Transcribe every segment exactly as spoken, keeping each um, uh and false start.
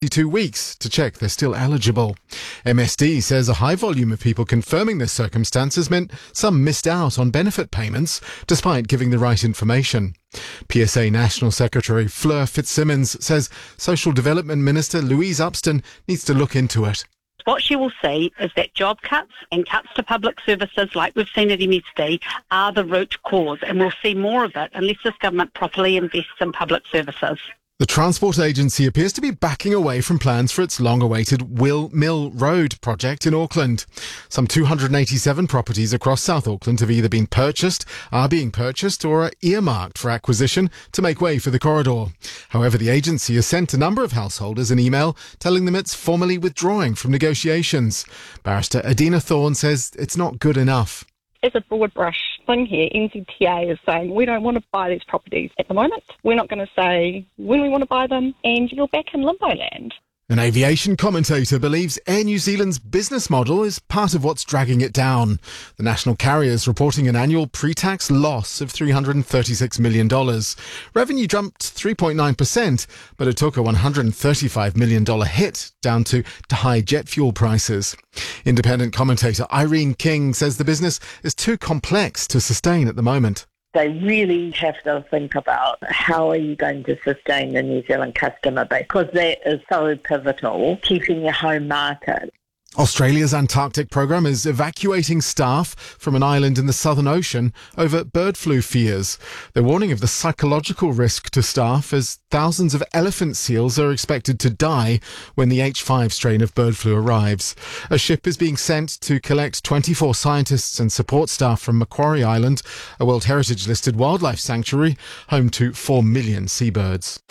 forty-two weeks to check they're still eligible. M S D says a high volume of people confirming their circumstances meant some missed out on benefit payments despite giving the right information. P S A National Secretary Fleur Fitzsimmons says Social Development Minister Louise Upston needs to look into it. What she will see is that job cuts and cuts to public services like we've seen at M S D are the root cause, and we'll see more of it unless this government properly invests in public services. The Transport Agency appears to be backing away from plans for its long-awaited Will Mill Road project in Auckland. Some two hundred eighty-seven properties across South Auckland have either been purchased, are being purchased or are earmarked for acquisition to make way for the corridor. However, the agency has sent a number of householders an email telling them it's formally withdrawing from negotiations. Barrister Adina Thorne says it's not good enough. As a broad brush thing here, N Z T A is saying we don't want to buy these properties at the moment. We're not going to say when we want to buy them, and you're back in limbo land. An aviation commentator believes Air New Zealand's business model is part of what's dragging it down. The national carrier is reporting an annual pre-tax loss of three hundred thirty-six million dollars. Revenue jumped three point nine percent, but it took a one hundred thirty-five million dollars hit down to, to high jet fuel prices. Independent commentator Irene King says the business is too complex to sustain at the moment. They really have to think about how are you going to sustain the New Zealand customer base, because that is so pivotal, keeping your home market. Australia's Antarctic program is evacuating staff from an island in the Southern Ocean over bird flu fears. They're warning of the psychological risk to staff as thousands of elephant seals are expected to die when the H five strain of bird flu arrives. A ship is being sent to collect twenty-four scientists and support staff from Macquarie Island, a World Heritage listed wildlife sanctuary home to four million seabirds.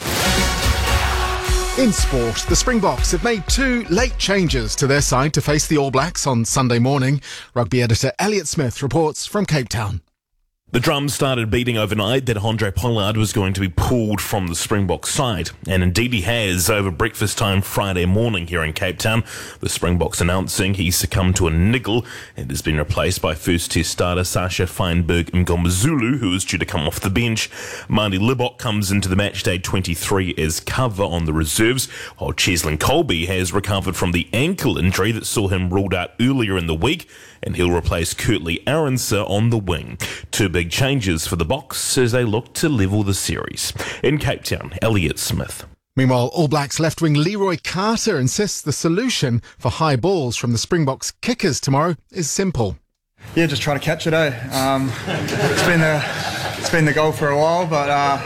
In sport, the Springboks have made two late changes to their side to face the All Blacks on Sunday morning. Rugby editor Elliot Smith reports from Cape Town. The drums started beating overnight that Handré Pollard was going to be pulled from the Springbok side, and indeed he has over breakfast time Friday morning here in Cape Town. The Springboks announcing he succumbed to a niggle and has been replaced by first test starter Sasha Feinberg Mngomezulu, who is due to come off the bench. Marnie Libok comes into the matchday twenty-three as cover on the reserves, while Cheslin Colby has recovered from the ankle injury that saw him ruled out earlier in the week, and he'll replace Kurtley Arendse on the wing. Two big changes for the Boks as they look to level the series. In Cape Town, Elliot Smith. Meanwhile, All Blacks left wing Leroy Carter insists the solution for high balls from the Springboks kickers tomorrow is simple. Yeah, just try to catch it, eh? Um, it's been the it's been the goal for a while, but uh,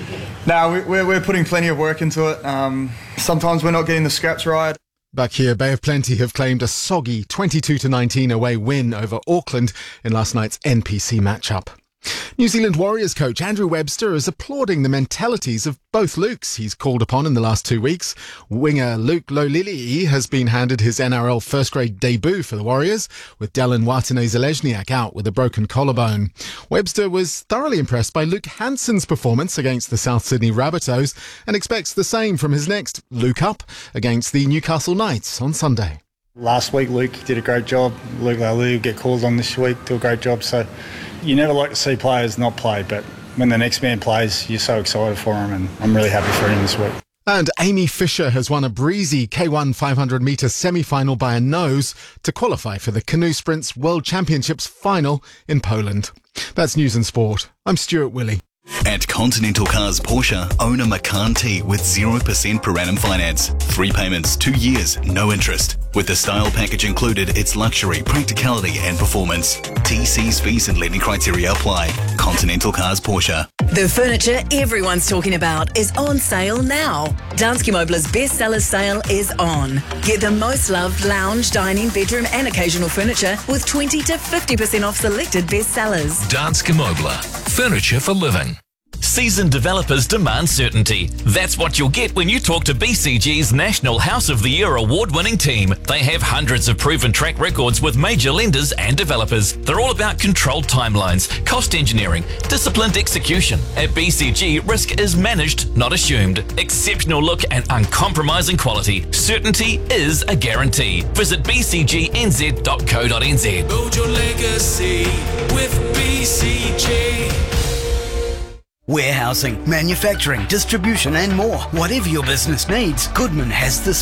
no, we, we're we're putting plenty of work into it. Um, sometimes we're not getting the scraps right. Back here, Bay of Plenty have claimed a soggy twenty-two to nineteen away win over Auckland in last night's N P C matchup. New Zealand Warriors coach Andrew Webster is applauding the mentalities of both Lukes he's called upon in the last two weeks. Winger Luke Lolili has been handed his N R L first-grade debut for the Warriors, with Dallin Watene-Zelezniak out with a broken collarbone. Webster was thoroughly impressed by Luke Hansen's performance against the South Sydney Rabbitohs and expects the same from his next Luke Up against the Newcastle Knights on Sunday. Last week, Luke did a great job. Luke Lolili will get called on this week, do a great job. So you never like to see players not play, but when the next man plays, you're so excited for him, and I'm really happy for him this week. And Amy Fisher has won a breezy K one five hundred metre semi-final by a nose to qualify for the Canoe Sprints World Championships final in Poland. That's News and Sport. I'm Stuart Willey. At Continental Cars Porsche, own a Macan T with zero percent per annum finance. Three payments, two years, no interest. With the style package included, it's luxury, practicality and performance. T Cs, fees and lending criteria apply. Continental Cars Porsche. The furniture everyone's talking about is on sale now. Danske Møbler's bestseller sale is on. Get the most loved lounge, dining, bedroom and occasional furniture with twenty to fifty percent off selected bestsellers. Danske Møbler. Furniture for living. Seasoned developers demand certainty. That's what you'll get when you talk to B C G's National House of the Year award-winning team. They have hundreds of proven track records with major lenders and developers. They're all about controlled timelines, cost engineering, disciplined execution. At B C G, risk is managed, not assumed. Exceptional look and uncompromising quality. Certainty is a guarantee. Visit b c g n z dot co dot n z. Build your legacy with B C G. Warehousing, manufacturing, distribution and more. Whatever your business needs, Goodman has the